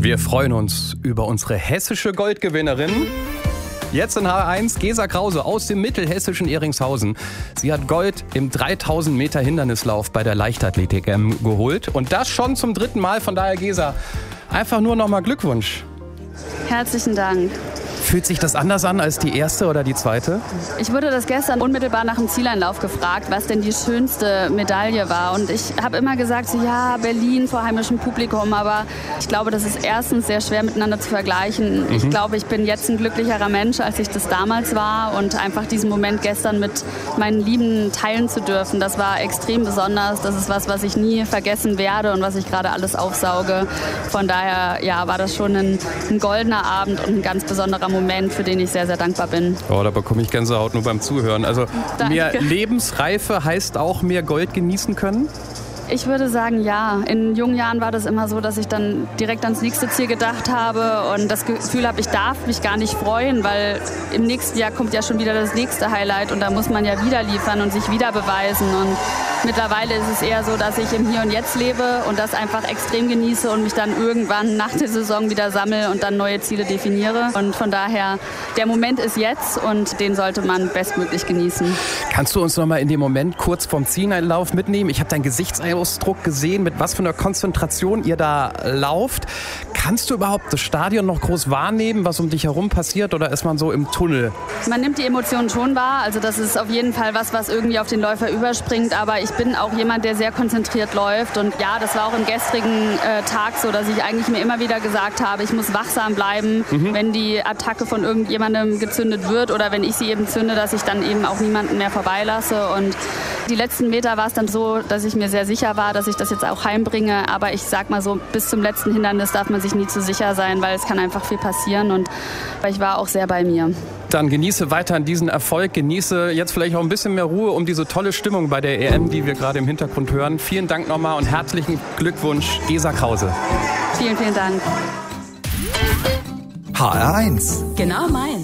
Wir freuen uns über unsere hessische Goldgewinnerin. Jetzt in H1 Gesa Krause aus dem mittelhessischen Ehringshausen. Sie hat Gold im 3000 Meter Hindernislauf bei der Leichtathletik-EM geholt. Und das schon zum 3. Mal. Von daher, Gesa, einfach nur nochmal Glückwunsch. Herzlichen Dank. Fühlt sich das anders an als die erste oder die zweite? Ich wurde das gestern unmittelbar nach dem Zieleinlauf gefragt, was denn die schönste Medaille war. Und ich habe immer gesagt, so, ja, Berlin vor heimischem Publikum. Aber ich glaube, das ist erstens sehr schwer miteinander zu vergleichen. Ich glaube, ich bin jetzt ein glücklicherer Mensch, als ich das damals war. Und einfach diesen Moment gestern mit meinen Lieben teilen zu dürfen, das war extrem besonders. Das ist was ich nie vergessen werde und was ich gerade alles aufsauge. Von daher ja, war das schon ein goldener Abend und ein ganz besonderer Moment, für den ich sehr, sehr dankbar bin. Oh, da bekomme ich Gänsehaut nur beim Zuhören. Also Danke. Mehr Lebensreife heißt auch mehr Gold genießen können? Ich würde sagen, ja. In jungen Jahren war das immer so, dass ich dann direkt ans nächste Ziel gedacht habe und das Gefühl habe, ich darf mich gar nicht freuen, weil im nächsten Jahr kommt ja schon wieder das nächste Highlight und da muss man ja wieder liefern und sich wieder beweisen. Und mittlerweile ist es eher so, dass ich im Hier und Jetzt lebe und das einfach extrem genieße und mich dann irgendwann nach der Saison wieder sammle und dann neue Ziele definiere. Und von daher, der Moment ist jetzt und den sollte man bestmöglich genießen. Kannst du uns noch mal in dem Moment kurz vom Zieleinlauf mitnehmen? Ich habe deinen Gesichtsausdruck gesehen, mit was für einer Konzentration ihr da lauft. Kannst du überhaupt das Stadion noch groß wahrnehmen, was um dich herum passiert, oder ist man so im Tunnel? Man nimmt die Emotionen schon wahr. Also das ist auf jeden Fall was irgendwie auf den Läufer überspringt. Aber ich bin auch jemand, der sehr konzentriert läuft. Und ja, das war auch im gestrigen Tag so, dass ich eigentlich mir immer wieder gesagt habe, ich muss wachsam bleiben, wenn die Attacke von irgendjemandem gezündet wird oder wenn ich sie eben zünde, dass ich dann eben auch niemanden mehr vorbeilasse. Und die letzten Meter war es dann so, dass ich mir sehr sicher war, dass ich das jetzt auch heimbringe. Aber ich sag mal so, bis zum letzten Hindernis darf man sich nie zu sicher sein, weil es kann einfach viel passieren. Und ich war auch sehr bei mir. Dann genieße weiterhin diesen Erfolg, genieße jetzt vielleicht auch ein bisschen mehr Ruhe um diese tolle Stimmung bei der EM, die wir gerade im Hintergrund hören. Vielen Dank nochmal und herzlichen Glückwunsch, Gesa Krause. Vielen, vielen Dank. HR1. Genau meins.